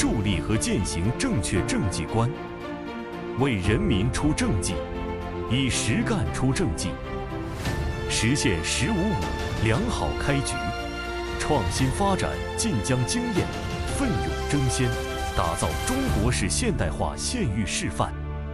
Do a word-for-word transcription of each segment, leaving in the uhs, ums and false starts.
树立和践行正确政绩观，为人民出政绩，以实干出政绩，实现“十五五”良好开局，创新发展晋江经验，奋勇争先，打造中国式现代化县域示范。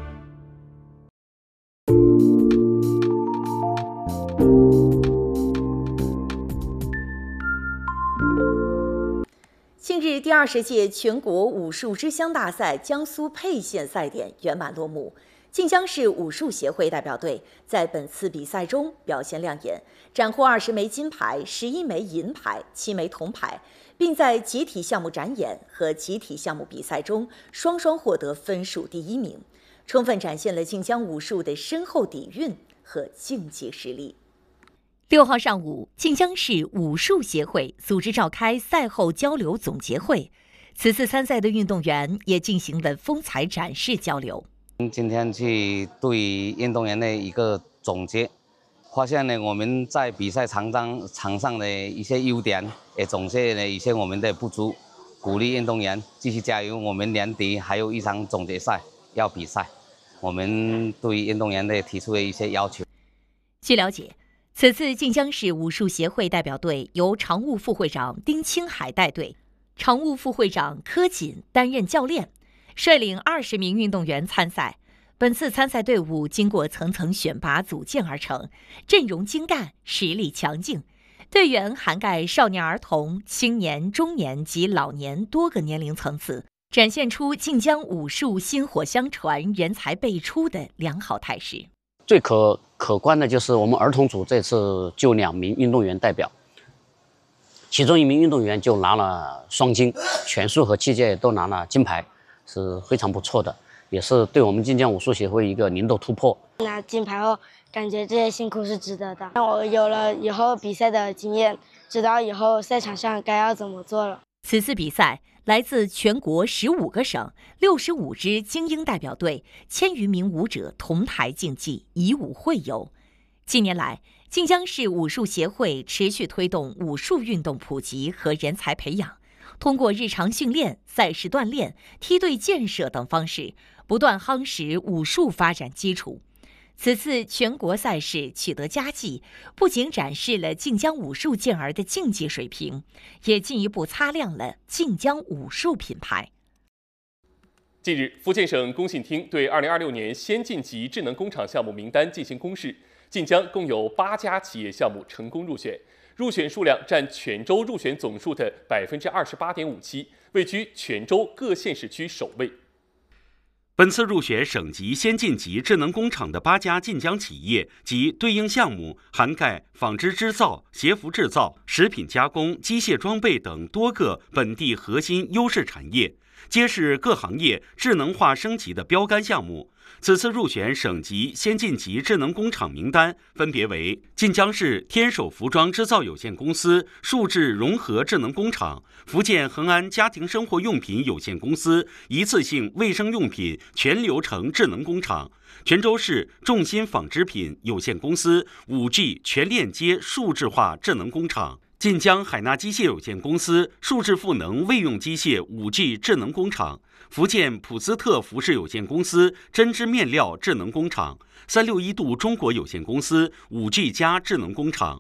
近日，第二十届全国武术之乡大赛江苏沛县赛点圆满落幕。晋江市武术协会代表队在本次比赛中表现亮眼，斩获二十枚金牌、十一枚银牌、七枚铜牌，并在集体项目展演和集体项目比赛中双双获得分数第一名，充分展现了晋江武术的深厚底蕴和竞技实力。六号上午，晋江市武术协会组织召开赛后交流总结会，此次参赛的运动员也进行了风采展示交流。 今天去对运动员的一个总结，发现呢我们在比赛场上场上的一些优点，也总结了一些我们的不足，鼓励运动员继续加油。我们年底还有一场总决赛要比赛，我们对运动员的提出了一些要求。 据了解，此次晋江市武术协会代表队由常务副会长丁青海带队，常务副会长柯锦担任教练，率领二十名运动员参赛。本次参赛队伍经过层层选拔组建而成，阵容精干，实力强劲。队员涵盖少年儿童、青年、中年及老年多个年龄层次，展现出晋江武术薪火相传、人才辈出的良好态势。 最可可观的就是我们儿童组这次就两名运动员代表，其中一名运动员就拿了双金，拳术和器械都拿了金牌，是非常不错的，也是对我们晋江武术协会一个年度突破。 拿金牌后，感觉这些辛苦是值得的，让我有了以后比赛的经验，知道以后赛场上该要怎么做了。 此次比赛来自全国十五个省六十五支精英代表队，千余名武者同台竞技，以武会友。近年来，晋江市武术协会持续推动武术运动普及和人才培养，通过日常训练、赛事锻炼、梯队建设等方式，不断夯实武术发展基础。此次全国赛事取得佳绩，不仅展示了晋江武术健儿的竞技水平，也进一步擦亮了晋江武术品牌。 近日，福建省工信厅对二零二六年先进级智能工厂项目名单进行公示，晋江共有八家企业项目成功入选，入选数量占全州入选总数的百分之二十八点五七，位居全州各县市区首位。 本次入选省级先进级智能工厂的八家晋江企业及对应项目涵盖纺织织造、鞋服制造、食品加工、机械装备等多个本地核心优势产业，皆是各行业智能化升级的标杆项目。此次入选省级先进级智能工厂名单分别为晋江市天守服装织造有限公司数字融合智能工厂、福建恒安家庭生活用品有限公司一次性卫生用品全流程智能工厂、泉州市众鑫纺织品有限公司 五 G 全链接数字化智能工厂、晋江海纳机械有限公司数字赋能卫用机械 五 G 智能工厂、福建普斯特服饰有限公司针织面料智能工厂、三六一度中国有限公司 五 G 加智能工厂、